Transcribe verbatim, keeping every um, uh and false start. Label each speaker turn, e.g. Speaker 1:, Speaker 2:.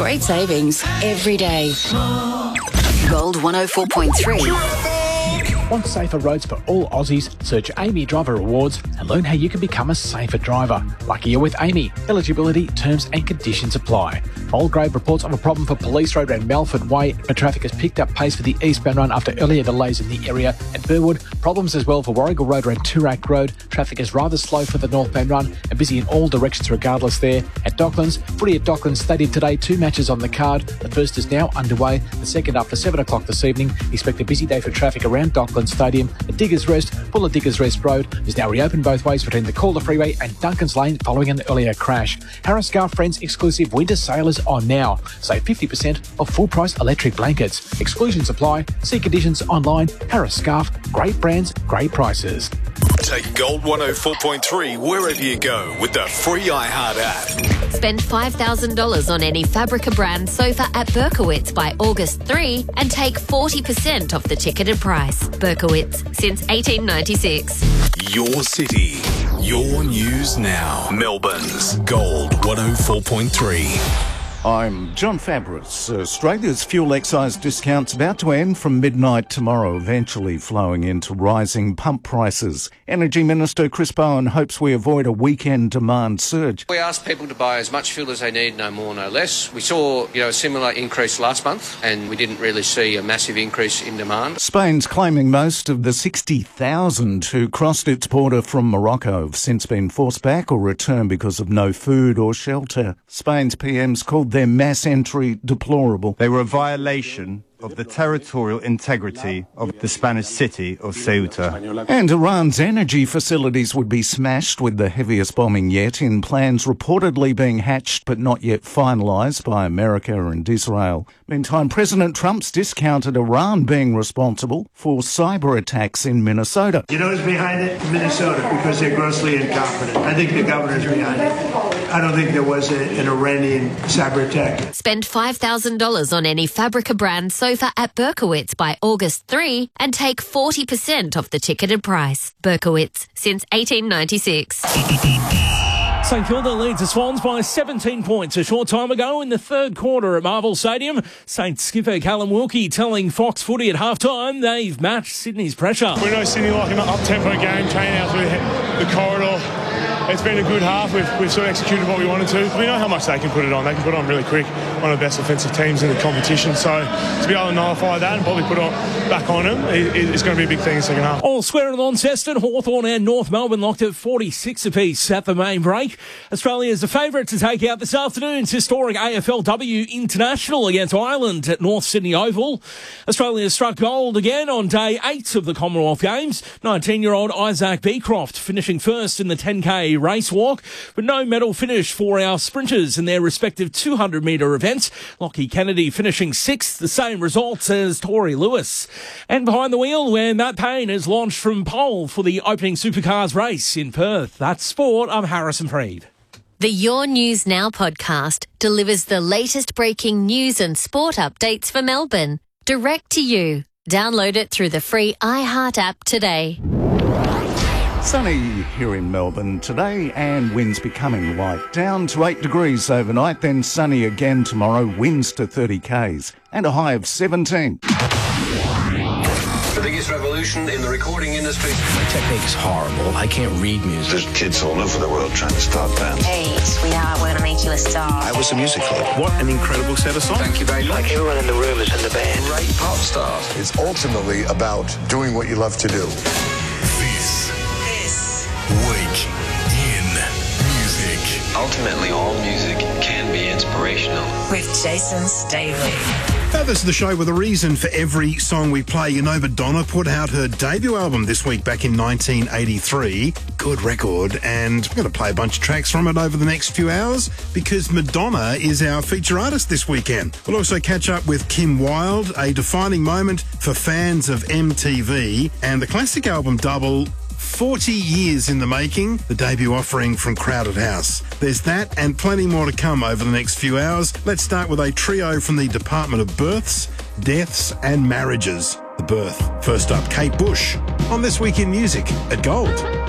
Speaker 1: Great savings every day. Gold one oh four point three.
Speaker 2: Want safer roads for all Aussies? Search Amy Driver Rewards and learn how you can become a safer driver. Lucky you're with Amy. Eligibility, terms and conditions apply. Mulgrave reports of a problem for Police Road around Melford Way, but traffic has picked up pace for the eastbound run after earlier delays in the area. At Burwood, problems as well for Warrigal Road around Toorak Road. Traffic is rather slow for the northbound run and busy in all directions regardless there. At Docklands, footy at Docklands Stadium today, two matches on the card. The first is now underway, the second after seven o'clock this evening. Expect a busy day for traffic around Docklands Stadium. At Diggers Rest, Fuller Diggers Rest Road is now reopened both ways between the Calder Freeway and Duncan's Lane following an earlier crash. Harris Scarf Friends exclusive winter sale is on now. Save fifty percent off full price electric blankets. Exclusions apply. See conditions online. Harris Scarf, great brands, great prices.
Speaker 3: Take Gold one oh four point three wherever you go with the free iHeart app.
Speaker 4: Spend five thousand dollars on any Fabrica brand sofa at Berkowitz by August third and take forty percent off the ticketed price. Berkowitz, since eighteen ninety-six.
Speaker 3: Your city, your news now. Melbourne's Gold one oh four point three.
Speaker 5: I'm John Fabris. Australia's fuel excise discount's about to end from midnight tomorrow, eventually flowing into rising pump prices. Energy Minister Chris Bowen hopes we avoid a weekend demand surge.
Speaker 6: We asked people to buy as much fuel as they need, no more, no less. We saw, you know, a similar increase last month, and we didn't really see a massive increase in demand.
Speaker 5: Spain's claiming most of the sixty thousand who crossed its border from Morocco have since been forced back or returned because of no food or shelter. Spain's P M's called their mass entry deplorable.
Speaker 7: They were a violation of the territorial integrity of the Spanish city of Ceuta.
Speaker 5: And Iran's energy facilities would be smashed with the heaviest bombing yet, in plans reportedly being hatched but not yet finalised by America and Israel. Meantime, President Trump's discounted Iran being responsible for cyber attacks in Minnesota.
Speaker 8: You know who's behind it? Minnesota, because they're grossly incompetent. I think the governor's behind it. I don't think there was a, an Iranian cyber attack.
Speaker 4: Spend five thousand dollars on any Fabrica brand sofa at Berkowitz by August third and take forty percent off the ticketed price. Berkowitz, since eighteen ninety-six.
Speaker 9: St Kilda leads the Swans by seventeen points a short time ago in the third quarter at Marvel Stadium. Saints skipper Callum Wilkie telling Fox Footy at half-time they've matched Sydney's pressure.
Speaker 10: We know Sydney like an up-tempo game, training out through the corridor. It's been a good half. We've, we've sort of executed what we wanted to. We know how much they can put it on. They can put it on really quick. One of the best offensive teams in the competition. So to be able to nullify that and probably put it back on them is going to be a big thing in the second half.
Speaker 9: All square in Launceston, Hawthorn and North Melbourne locked at forty-six apiece at the main break. Australia is the favourite to take out this afternoon's historic A F L W International against Ireland at North Sydney Oval. Australia struck gold again on day eight of the Commonwealth Games. nineteen-year-old Isaac Beecroft finishing first in the ten K race walk, but no medal finish for our sprinters in their respective two hundred metre events. Lockie Kennedy finishing sixth, the same results as Tori Lewis. And behind the wheel, where Matt Payne has launched from pole for the opening Supercars race in Perth. That's sport. I'm Harrison Freed.
Speaker 4: The Your News Now podcast delivers the latest breaking news and sport updates for Melbourne, direct to you. Download it through the free iHeart app today.
Speaker 5: Sunny here in Melbourne today and winds becoming light. Down to eight degrees overnight, then sunny again tomorrow, winds to thirty kays and a high of seventeen.
Speaker 11: The biggest revolution in the recording industry.
Speaker 12: My technique's horrible. I can't read music.
Speaker 11: There's kids all over the world trying to start bands.
Speaker 13: Hey, sweetheart, we're going to make you a star.
Speaker 12: I was a music club. What an incredible set of songs.
Speaker 11: Thank you very much.
Speaker 13: Like everyone in the room is in the band.
Speaker 11: Great pop stars.
Speaker 14: It's ultimately about doing what you love to do.
Speaker 3: This, this week in music.
Speaker 11: Ultimately, all music can be inspirational.
Speaker 13: With Jason Staley.
Speaker 15: Now, this is the show with a reason for every song we play. You know, Madonna put out her debut album this week back in nineteen eighty-three. Good record. And we're going to play a bunch of tracks from it over the next few hours because Madonna is our feature artist this weekend. We'll also catch up with Kim Wilde, a defining moment for fans of M T V, and the classic album Double, forty years in the making, the debut offering from Crowded House. There's that and plenty more to come over the next few hours. Let's start with a trio from the Department of Births, Deaths and Marriages. The Birth. First up, Kate Bush on This Week in Music at Gold.